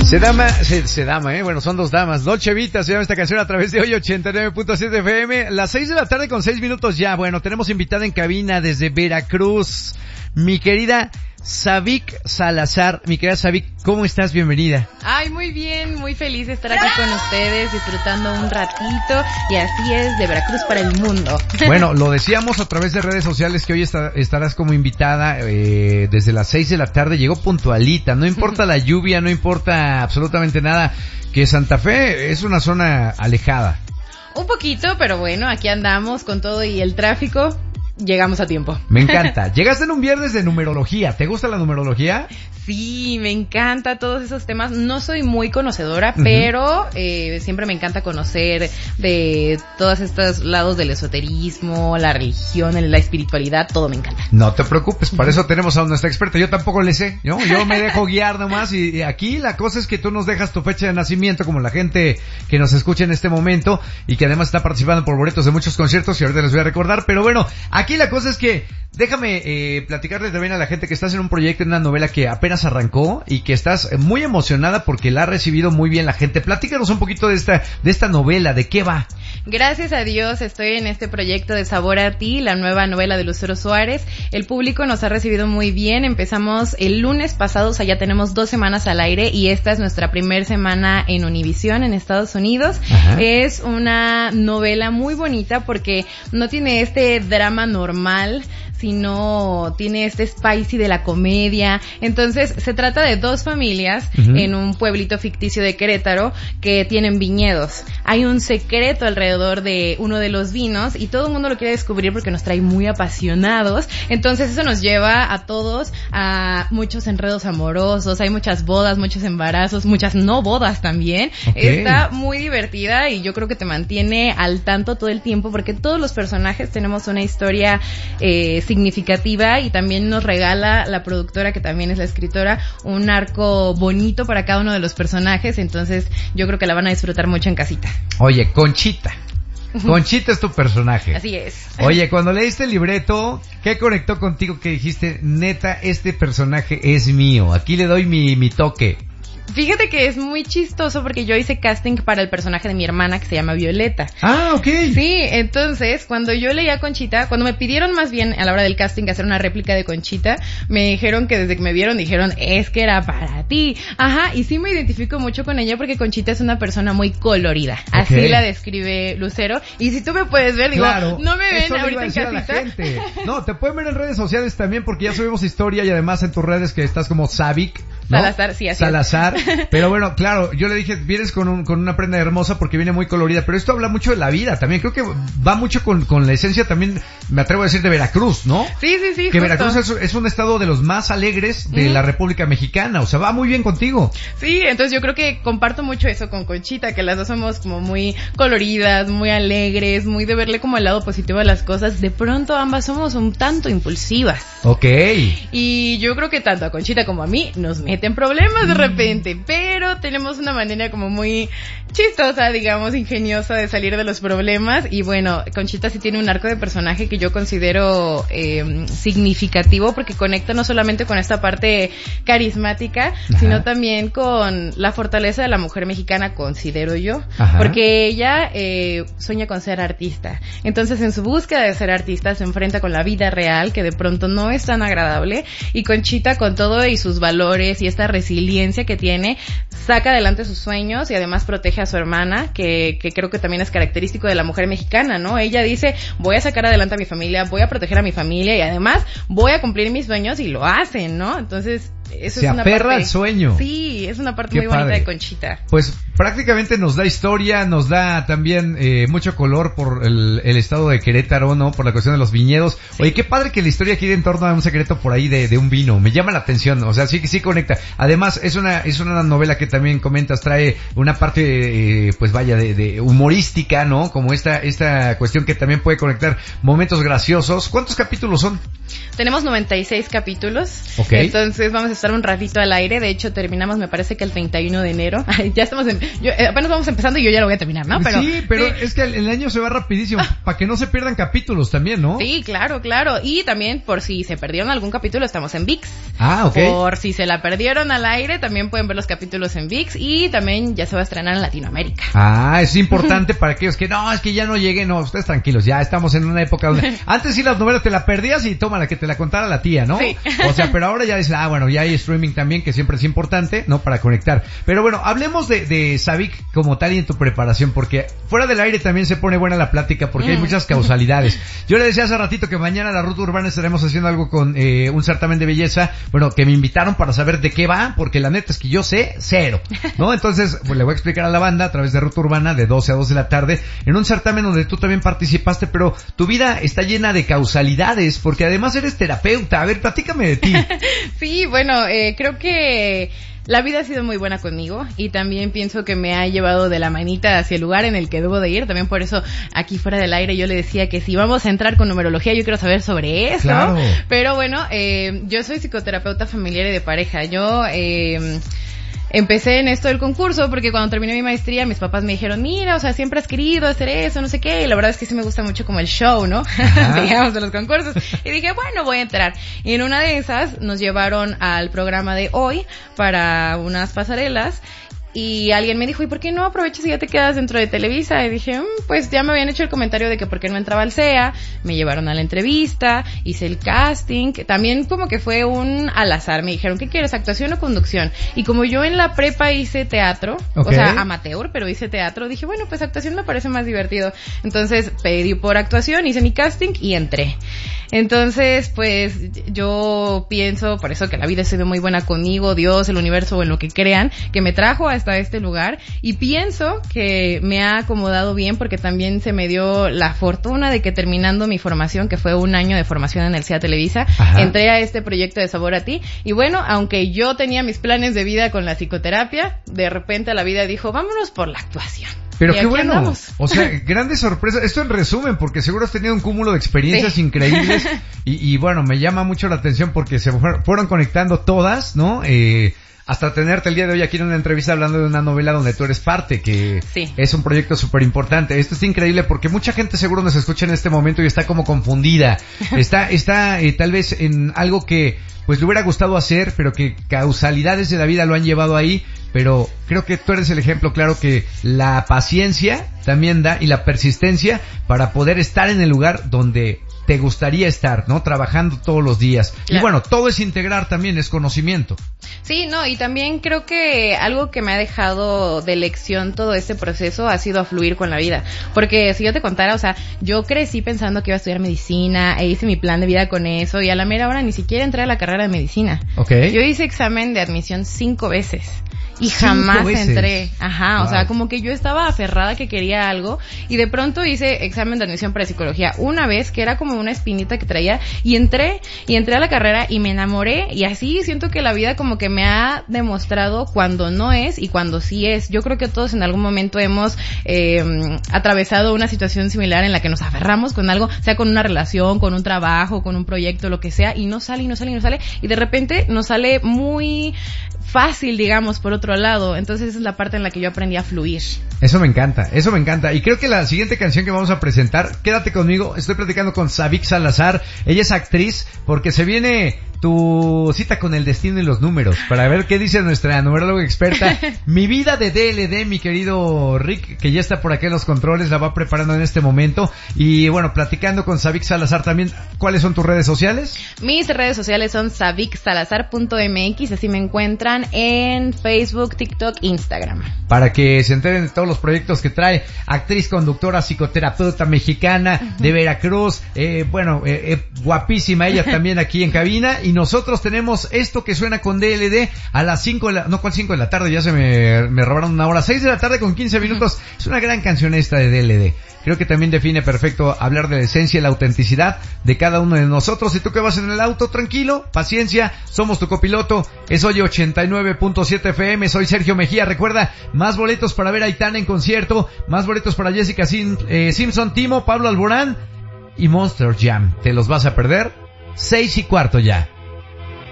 Se dama, bueno, son dos damas. Dolce Vita se llama esta canción a través de hoy 89.7 FM. Las 6 de la tarde con 6 minutos ya. Bueno, tenemos invitada en cabina desde Veracruz, mi querida Savik Salazar. Mi querida Savik, ¿cómo estás? Bienvenida. Ay, muy bien, muy feliz de estar aquí con ustedes, disfrutando un ratito, y así es, de Veracruz para el mundo. Bueno, lo decíamos a través de redes sociales que hoy estarás como invitada desde las 6 de la tarde, llegó puntualita, no importa la lluvia, no importa absolutamente nada, que Santa Fe es una zona alejada. Un poquito, pero bueno, aquí andamos con todo y el tráfico. Llegamos a tiempo. Me encanta. Llegaste en un viernes de numerología. ¿Te gusta la numerología? Sí, me encanta todos esos temas. No soy muy conocedora, pero siempre me encanta conocer de todos estos lados del esoterismo, la religión, la espiritualidad, todo me encanta. No te preocupes, para eso tenemos a nuestra experta. Yo tampoco le sé, ¿no? Yo me dejo guiar nomás y aquí la cosa es que tú nos dejas tu fecha de nacimiento, como la gente que nos escucha en este momento y que además está participando por boletos de muchos conciertos y ahorita les voy a recordar. Pero bueno, aquí la cosa es que déjame platicarle también a la gente que estás en un proyecto, en una novela que apenas arrancó y que estás muy emocionada porque la ha recibido muy bien la gente. Platícanos un poquito de esta novela, ¿de qué va? Gracias a Dios estoy en este proyecto de Sabor a Ti, la nueva novela de Lucero Suárez. El público nos ha recibido muy bien. Empezamos el lunes pasado, o sea, ya tenemos 2 semanas al aire y esta es nuestra primera semana en Univisión, en Estados Unidos. Ajá. Es una novela muy bonita porque no tiene este drama normal, sino tiene este spicy de la comedia. Entonces, se trata de 2 familias en un pueblito ficticio de Querétaro que tienen viñedos. Hay un secreto alrededor de uno de los vinos y todo el mundo lo quiere descubrir porque nos trae muy apasionados. Entonces, eso nos lleva a todos a muchos enredos amorosos. Hay muchas bodas, muchos embarazos, muchas no bodas también. Okay. Está muy divertida y yo creo que te mantiene al tanto todo el tiempo porque todos los personajes tenemos una historia significativa y también nos regala la productora, que también es la escritora, un arco bonito para cada uno de los personajes. Entonces yo creo que la van a disfrutar mucho en casita. Oye, Conchita es tu personaje. Así es. Oye, cuando leíste el libreto, ¿qué conectó contigo que dijiste, neta, este personaje es mío, aquí le doy mi toque? Fíjate que es muy chistoso porque yo hice casting para el personaje de mi hermana que se llama Violeta. Ah, ok. Sí, entonces cuando yo leía a Conchita, cuando me pidieron más bien a la hora del casting hacer una réplica de Conchita, me dijeron que desde que me vieron dijeron, es que era para ti. Ajá, y sí me identifico mucho con ella porque Conchita es una persona muy colorida. Así okay. La describe Lucero. Y si tú me puedes ver, digo, claro, no me ven ahorita en casita. No, te pueden ver en redes sociales también porque ya subimos historia y además en tus redes que estás como Savik, ¿no? Salazar, sí, así Salazar. Pero bueno, claro, yo le dije, vienes con una prenda hermosa porque viene muy colorida, pero esto habla mucho de la vida también. Creo que va mucho con la esencia también, me atrevo a decir, de Veracruz, ¿no? Sí. Que justo. Veracruz es un estado de los más alegres de la República Mexicana, o sea, va muy bien contigo. Sí, entonces yo creo que comparto mucho eso con Conchita, que las dos somos como muy coloridas, muy alegres, muy de verle como el lado positivo a las cosas. De pronto ambas somos un tanto impulsivas. Ok. Y yo creo que tanto a Conchita como a mí nos meten problemas de repente, pero tenemos una manera como muy chistosa, digamos, ingeniosa de salir de los problemas. Y bueno, Conchita sí tiene un arco de personaje que yo considero significativo porque conecta no solamente con esta parte carismática, ajá, sino también con la fortaleza de la mujer mexicana, considero yo. Ajá. Porque ella sueña con ser artista. Entonces, en su búsqueda de ser artista se enfrenta con la vida real, que de pronto no es tan agradable, y Conchita, con todo y sus valores y esta resiliencia que tiene, saca adelante sus sueños y además protege a su hermana, que creo que también es característico de la mujer mexicana, ¿no? Ella dice, voy a sacar adelante a mi familia, voy a proteger a mi familia y además voy a cumplir mis sueños, y lo hacen, ¿no? Entonces, eso se es una aferra parte, al sueño. Sí, es una parte qué muy padre. bonita de Conchita. Pues prácticamente nos da historia, nos da también mucho color por el estado de Querétaro, ¿no? Por la cuestión de los viñedos. Sí. Oye, qué padre que la historia gira en torno a un secreto por ahí de un vino. Me llama la atención, o sea, sí conecta. Además, es una novela que también comentas, trae una parte, pues vaya, de humorística, ¿no? Como esta cuestión que también puede conectar momentos graciosos. ¿Cuántos capítulos son? Tenemos 96 capítulos. Okay. Entonces vamos a estar un ratito al aire. De hecho, terminamos, me parece que el 31 de enero. Ya estamos apenas vamos empezando y yo ya lo voy a terminar, ¿no? Pero, sí, pero es que el año se va rapidísimo, para que no se pierdan capítulos también, ¿no? Sí, claro. Y también, por si se perdieron algún capítulo, estamos en ViX. Ok. Por si se la perdieron al aire, también pueden ver los capítulos en ViX, y también ya se va a estrenar en Latinoamérica. Es importante para aquellos que, no, es que ya no llegué, no, ustedes tranquilos, ya estamos en una época donde, antes sí las novelas te la perdías y tómala, que te la contara la tía, ¿no? Sí. O sea, pero ahora ya dices, bueno, ya hay streaming también, que siempre es importante, ¿no? Para conectar. Pero bueno, hablemos de Savic como tal y en tu preparación, porque fuera del aire también se pone buena la plática, porque hay muchas causalidades. Yo le decía hace ratito que mañana la Ruta Urbana estaremos haciendo algo con un certamen de belleza, bueno, que me invitaron para saber de qué va, porque la neta es que yo sé cero, ¿no? Entonces, pues le voy a explicar a la banda a través de Ruta Urbana de 12 a 2 de la tarde, en un certamen donde tú también participaste, pero tu vida está llena de causalidades, porque además eres terapeuta. A ver, platícame de ti. Sí, bueno, creo que la vida ha sido muy buena conmigo, y también pienso que me ha llevado de la manita hacia el lugar en el que debo de ir. También por eso aquí fuera del aire yo le decía que si vamos a entrar con numerología, yo quiero saber sobre eso. Claro. Pero bueno, yo soy psicoterapeuta familiar y de pareja. Yo empecé en esto del concurso porque cuando terminé mi maestría mis papás me dijeron, mira, o sea, siempre has querido hacer eso, no sé qué, y la verdad es que sí me gusta mucho como el show, ¿no? Digamos, de los concursos. Y dije, bueno, voy a entrar. Y en una de esas nos llevaron al programa de hoy para unas pasarelas. Y alguien me dijo, ¿y por qué no aprovechas y ya te quedas dentro de Televisa? Y dije, pues ya me habían hecho el comentario de que por qué no entraba al CEA. Me llevaron a la entrevista, hice el casting, que también como que fue un al azar. Me dijeron, ¿qué quieres, actuación o conducción? Y como yo en la prepa hice teatro, o sea, amateur, pero hice teatro, dije, bueno, pues actuación me parece más divertido. Entonces pedí por actuación, hice mi casting y entré. Entonces, pues yo pienso, por eso que la vida ha sido muy buena conmigo, Dios, el universo o en lo que crean, que me trajo hasta este lugar, y pienso que me ha acomodado bien porque también se me dio la fortuna de que terminando mi formación, que fue un año de formación en el CEA Televisa, entré a este proyecto de Sabor a Ti, y bueno, aunque yo tenía mis planes de vida con la psicoterapia, de repente la vida dijo, vámonos por la actuación. Pero qué bueno, andamos. O sea, grandes sorpresas. Esto en resumen, porque seguro has tenido un cúmulo de experiencias increíbles y bueno, me llama mucho la atención porque se fueron conectando todas, ¿no? Hasta tenerte el día de hoy aquí en una entrevista hablando de una novela donde tú eres parte, que es un proyecto súper importante. Esto es increíble porque mucha gente seguro nos escucha en este momento y está como confundida. Está tal vez en algo que pues le hubiera gustado hacer, pero que causalidades de la vida lo han llevado ahí. Pero creo que tú eres el ejemplo claro que la paciencia también da y la persistencia para poder estar en el lugar donde te gustaría estar, ¿no? Trabajando todos los días. Claro. Y bueno, todo es integrar también, es conocimiento. Sí, no, y también creo que algo que me ha dejado de lección todo este proceso ha sido a fluir con la vida. Porque si yo te contara, o sea, yo crecí pensando que iba a estudiar medicina e hice mi plan de vida con eso y a la mera hora ni siquiera entré a la carrera de medicina. Yo hice examen de admisión 5 veces. Y jamás entré. Wow. O sea, como que yo estaba aferrada que quería algo y de pronto hice examen de admisión para psicología una vez, que era como una espinita que traía, y entré a la carrera y me enamoré, y así siento que la vida como que me ha demostrado cuando no es y cuando sí es. Yo creo que todos en algún momento hemos atravesado una situación similar en la que nos aferramos con algo, sea con una relación, con un trabajo, con un proyecto, lo que sea, y no sale, y de repente nos sale muy fácil, digamos, por otro lado. Entonces esa es la parte en la que yo aprendí a fluir. Eso me encanta. Y creo que la siguiente canción que vamos a presentar, quédate conmigo, estoy platicando con Savic Salazar. Ella es actriz, porque se viene tu cita con el destino y los números, para ver qué dice nuestra numeróloga experta. Mi vida de DLD, mi querido Rick, que ya está por aquí en los controles, la va preparando en este momento. Y bueno, platicando con Savic Salazar también, ¿cuáles son tus redes sociales? Mis redes sociales son savicsalazar.mx, así me encuentran en Facebook, TikTok, Instagram. Para que se enteren de todos los proyectos que trae. Actriz, conductora, psicoterapeuta mexicana de Veracruz, guapísima ella también aquí en cabina. Y nosotros tenemos esto que suena con DLD a las 5 de la tarde, ya se me robaron una hora, 6 de la tarde con 15 minutos. Es una gran canción esta de DLD. Creo que también define perfecto hablar de la esencia y la autenticidad de cada uno de nosotros. Y tú que vas en el auto, tranquilo, paciencia, somos tu copiloto. Es hoy 89.7 FM, soy Sergio Mejía. Recuerda, más boletos para ver a Aitana en concierto, más boletos para Jessica Simpson, Timo, Pablo Alborán y Monster Jam. ¿Te los vas a perder? 6:15 ya.